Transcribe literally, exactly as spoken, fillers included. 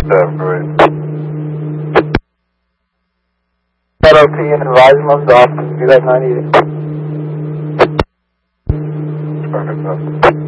seven, great. L P and advisement off, do that ninety-eight. Perfect.